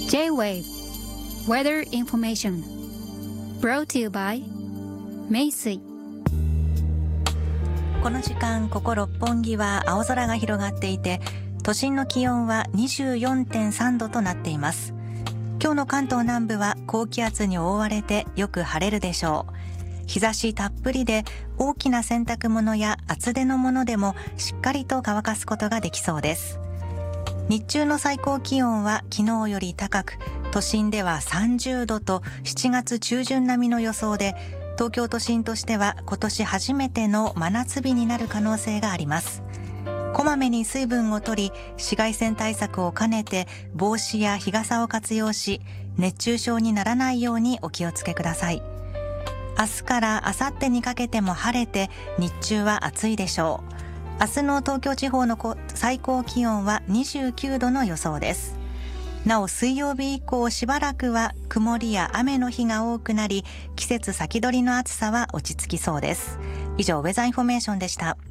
J-Wave Weather Information Brought to you by 名水。 この時間、ここ六本木は青空が広がっていて、都心の気温は 24.3 度となっています。今日の関東南部は高気圧に覆われてよく晴れるでしょう。日差したっぷりで大きな洗濯物や厚手のものでもしっかりと乾かすことができそうです。日中の最高気温は昨日より高く、都心では30度と7月中旬並みの予想で、東京都心としては今年初めての真夏日になる可能性があります。こまめに水分を取り、紫外線対策を兼ねて帽子や日傘を活用し、熱中症にならないようにお気をつけください。明日から明後日にかけても晴れて、日中は暑いでしょう。明日の東京地方の最高気温は29度の予想です。なお水曜日以降しばらくは曇りや雨の日が多くなり、季節先取りの暑さは落ち着きそうです。以上、ウェザーインフォメーションでした。